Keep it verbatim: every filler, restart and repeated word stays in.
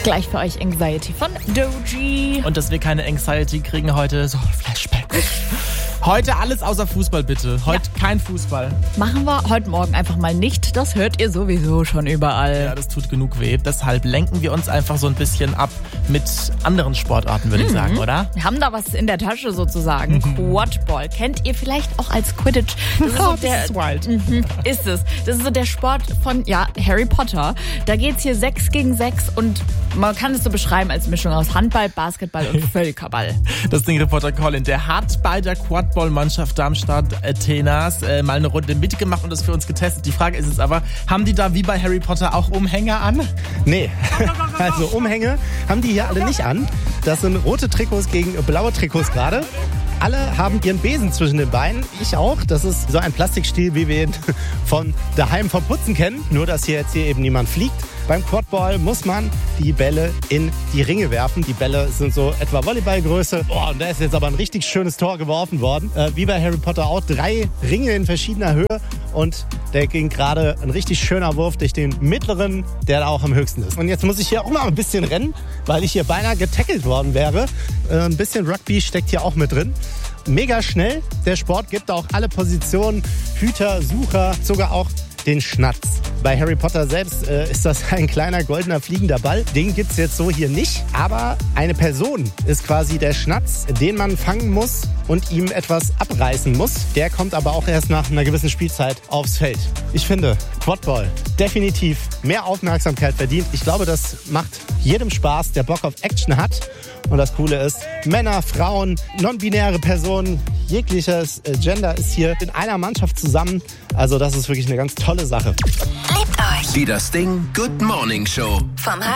Gleich für euch Anxiety von Doji. Und dass wir keine Anxiety kriegen heute, so Flashback. Heute alles außer Fußball, bitte. Heute ja. kein Fußball. Machen wir heute Morgen einfach mal nicht. Das hört ihr sowieso schon überall. Ja, das tut genug weh. Deshalb lenken wir uns einfach so ein bisschen ab mit anderen Sportarten, würde mhm. ich sagen, oder? Wir haben da was in der Tasche sozusagen. Mhm. Quadball. Kennt ihr vielleicht auch als Quidditch? Das ist, so der, das ist wild. Mhm, ist es. Das ist so der Sport von, ja, Harry Potter. Da geht's hier sechs gegen sechs und man kann es so beschreiben als Mischung aus Handball, Basketball und Völkerball. Das Ding Reporter Colin, der hat bei der Quadball-Mannschaft Darmstadt-Athenas äh, mal eine Runde mitgemacht und das für uns getestet. Die Frage ist jetzt aber, haben die da wie bei Harry Potter auch Umhänge an? Nee, also Umhänge haben die hier alle nicht an. Das sind rote Trikots gegen blaue Trikots gerade. Alle haben ihren Besen zwischen den Beinen. Ich auch. Das ist so ein Plastikstiel, wie wir ihn von daheim vom Putzen kennen. Nur, dass hier jetzt hier eben niemand fliegt. Beim Quadball muss man die Bälle in die Ringe werfen. Die Bälle sind so etwa Volleyballgröße. Oh, und da ist jetzt aber ein richtig schönes Tor geworfen worden. Äh, wie bei Harry Potter auch. Drei Ringe in verschiedener Höhe. Und da ging gerade ein richtig schöner Wurf durch den mittleren, der da auch am höchsten ist. Und jetzt muss ich hier auch mal ein bisschen rennen, weil ich hier beinahe getackelt worden wäre. Äh, ein bisschen Rugby steckt hier auch mit drin. Mega schnell. Der Sport gibt auch alle Positionen. Hüter, Sucher, sogar auch den Schnatz. Bei Harry Potter selbst äh, ist das ein kleiner goldener fliegender Ball. Den gibt es jetzt so hier nicht. Aber eine Person ist quasi der Schnatz, den man fangen muss und ihm etwas abreißen muss. Der kommt aber auch erst nach einer gewissen Spielzeit aufs Feld. Ich finde, Quadball definitiv mehr Aufmerksamkeit verdient. Ich glaube, das macht jedem Spaß, der Bock auf Action hat. Und das Coole ist, Männer, Frauen, non-binäre Personen, jegliches Gender ist hier in einer Mannschaft zusammen. Also das ist wirklich eine ganz tolle Sache. Liebt euch. Die Das Ding Good Morning Show. Vom